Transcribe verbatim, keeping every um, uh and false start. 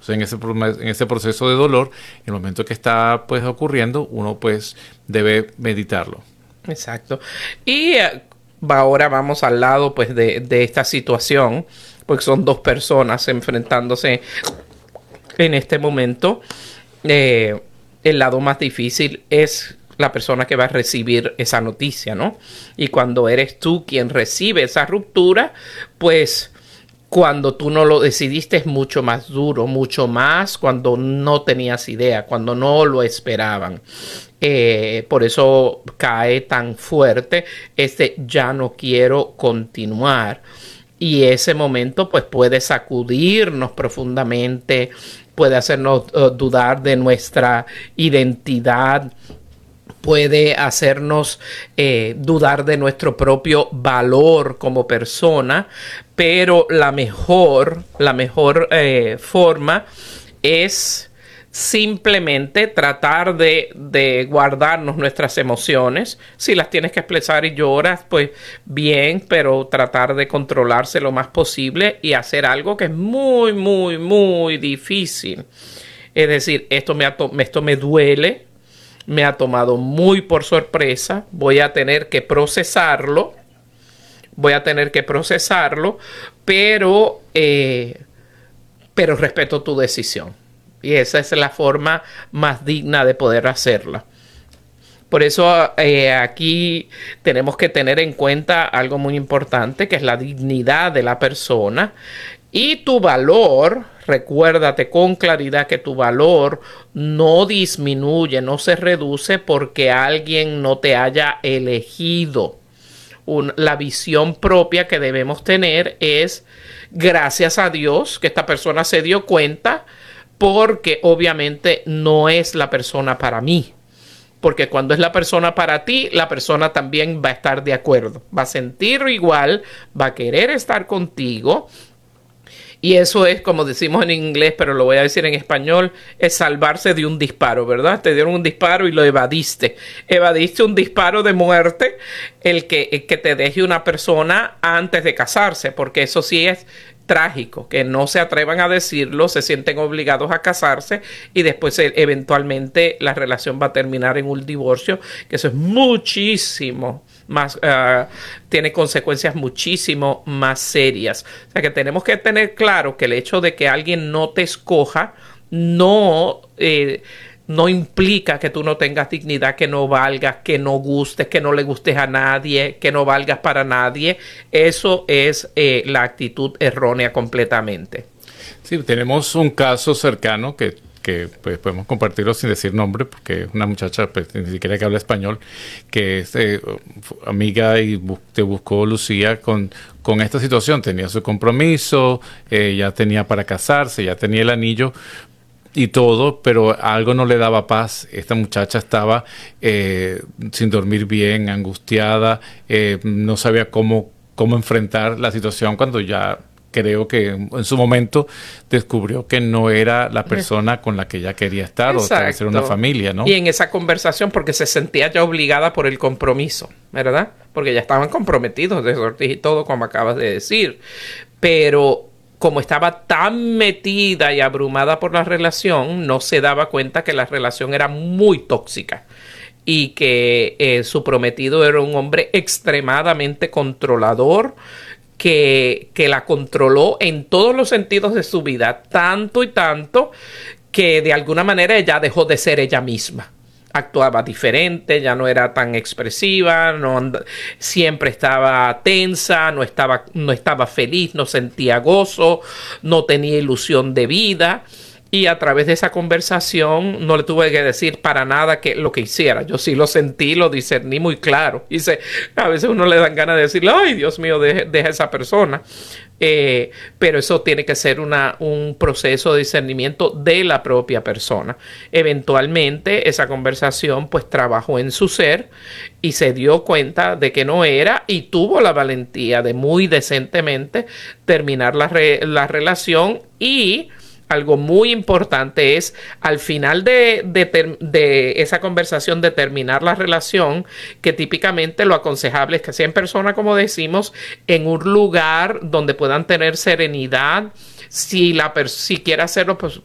Entonces, en ese, pro- en ese proceso de dolor, en el momento que está pues ocurriendo, uno pues debe meditarlo. Exacto. Y eh, va- ahora vamos al lado pues de, de esta situación, porque son dos personas enfrentándose en este momento. Eh, el lado más difícil es la persona que va a recibir esa noticia, ¿no? Y cuando eres tú quien recibe esa ruptura, pues cuando tú no lo decidiste es mucho más duro, mucho más cuando no tenías idea, cuando no lo esperaban. Eh, por eso cae tan fuerte este ya no quiero continuar. Y ese momento pues puede sacudirnos profundamente, puede hacernos uh, dudar de nuestra identidad, puede hacernos eh, dudar de nuestro propio valor como persona, pero la mejor, la mejor eh, forma es simplemente tratar de, de guardarnos nuestras emociones. Si las tienes que expresar y lloras, pues bien, pero tratar de controlarse lo más posible y hacer algo que es muy, muy, muy difícil. Es decir, esto me, ha esto me duele, me ha tomado muy por sorpresa, voy a tener que procesarlo, voy a tener que procesarlo, pero, eh, pero respeto tu decisión. Y esa es la forma más digna de poder hacerla. Por eso eh, aquí tenemos que tener en cuenta algo muy importante, que es la dignidad de la persona y tu valor. Recuérdate con claridad que tu valor no disminuye, no se reduce porque alguien no te haya elegido. Un, la visión propia que debemos tener es, gracias a Dios, que esta persona se dio cuenta, porque obviamente no es la persona para mí. Porque cuando es la persona para ti, la persona también va a estar de acuerdo, va a sentir igual, va a querer estar contigo. Y eso es, como decimos en inglés, pero lo voy a decir en español, es salvarse de un disparo, ¿verdad? Te dieron un disparo y lo evadiste. Evadiste un disparo de muerte, el que, el que te deje una persona antes de casarse, porque eso sí es trágico, que no se atrevan a decirlo, se sienten obligados a casarse y después eh, eventualmente la relación va a terminar en un divorcio, que eso es muchísimo más, uh, tiene consecuencias muchísimo más serias. O sea que tenemos que tener claro que el hecho de que alguien no te escoja no eh, no implica que tú no tengas dignidad, que no valgas, que no gustes, que no le gustes a nadie, que no valgas para nadie. Eso es eh, la actitud errónea completamente. Sí, tenemos un caso cercano que, que pues, podemos compartirlo sin decir nombre, porque es una muchacha pues, ni siquiera que habla español, que es eh, amiga y bu te buscó Lucía con, con esta situación. Tenía su compromiso, eh, ya tenía para casarse, ya tenía el anillo y todo, pero algo no le daba paz. Esta muchacha estaba eh, sin dormir bien, angustiada, eh, no sabía cómo, cómo enfrentar la situación cuando ya creo que en su momento descubrió que no era la persona con la que ella quería estar. Exacto. O establecer una familia, ¿no? Y en esa conversación, porque se sentía ya obligada por el compromiso, ¿verdad? Porque ya estaban comprometidos de sortir y todo, como acabas de decir. Pero como estaba tan metida y abrumada por la relación, no se daba cuenta que la relación era muy tóxica y que eh, su prometido era un hombre extremadamente controlador, que, que la controló en todos los sentidos de su vida, tanto y tanto que de alguna manera ella dejó de ser ella misma. Actuaba diferente, ya no era tan expresiva, no and- siempre estaba tensa, no estaba, no estaba feliz, no sentía gozo, no tenía ilusión de vida. Y a través de esa conversación no le tuve que decir para nada que lo que hiciera. Yo sí lo sentí, lo discerní muy claro. Y se, a veces uno le dan ganas de decirle, ay, Dios mío, deja, deja a esa persona. Eh, pero eso tiene que ser una, un proceso de discernimiento de la propia persona. Eventualmente esa conversación pues trabajó en su ser y se dio cuenta de que no era, y tuvo la valentía de muy decentemente terminar la, re, la relación. Y algo muy importante es, al final de, de, de esa conversación, de terminar la relación, que típicamente lo aconsejable es que sea en persona, como decimos, en un lugar donde puedan tener serenidad. Si, la si quiere hacerlo, pues